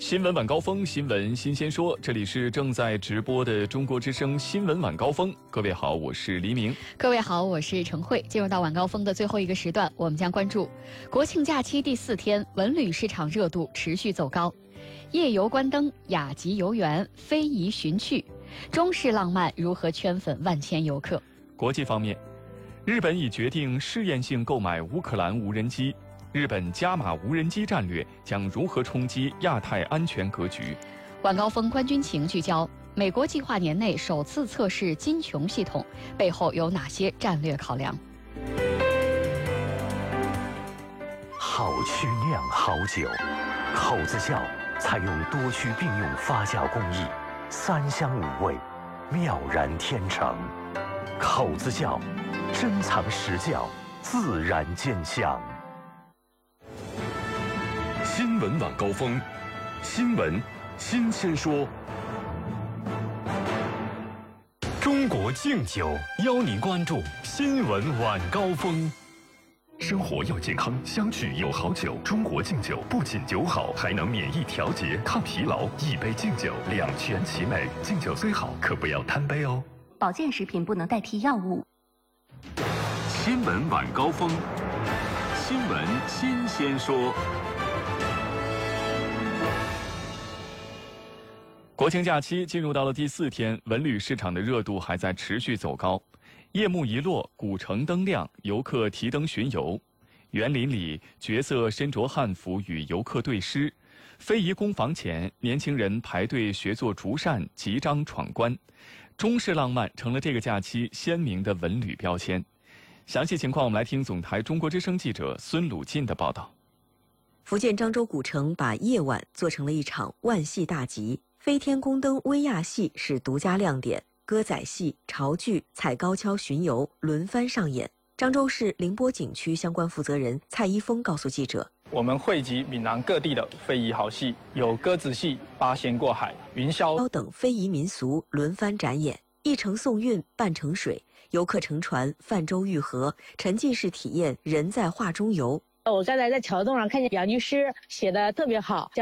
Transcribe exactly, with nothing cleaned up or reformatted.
新闻晚高峰，新闻新鲜说，这里是正在直播的中国之声新闻晚高峰。各位好，我是黎明。 各位好，我是程慧。进入到晚高峰的最后一个时段，我们将关注国庆假期第四天，文旅市场热度持续走高，夜游关灯，雅集游园，非遗寻趣，中式浪漫如何圈粉万千游客？ 国际方面，日本已决定试验性购买乌克兰无人机。日本加码无人机战略将如何冲击亚太安全格局？ 晚高峰观军情聚焦：美国计划年内首次测试金琼系统，背后有哪些战略考量？ 好曲酿好酒，口子窖采用多区并用发酵工艺，三香五味，妙然天成。口子窖，珍藏实窖，自然见香。 新闻晚高峰，新闻新鲜说。中国敬酒邀您关注新闻晚高峰。生活要健康，相聚有好酒。中国敬酒不仅酒好，还能免疫调节、抗疲劳。一杯敬酒，两全其美。敬酒虽好，可不要贪杯哦。 保健食品不能代替药物。 新闻晚高峰，新闻新鲜说。 国庆假期进入到了第四天，文旅市场的热度还在持续走高。夜幕一落，古城灯亮，游客提灯巡游。园林里，角色身着汉服与游客对诗。非遗工坊前，年轻人排队学做竹扇，集章闯关。中式浪漫成了这个假期鲜明的文旅标签。详细情况，我们来听总台中国之声记者孙鲁进的报道。 福建漳州古城把夜晚做成了一场万戏大集。飞天宫灯威亚戏是独家亮点，歌仔戏、潮剧、踩高跷巡游轮番上演。漳州市凌波景区相关负责人蔡一峰告诉记者：“ 我们汇集闽南各地的非遗好戏，有鸽子戏、八仙过海、云霄等非遗民俗轮番展演，一程送运，半程水，游客乘船泛舟遇河，沉浸式体验人在画中游。” 我刚才在桥洞上看见两句诗，写的特别好。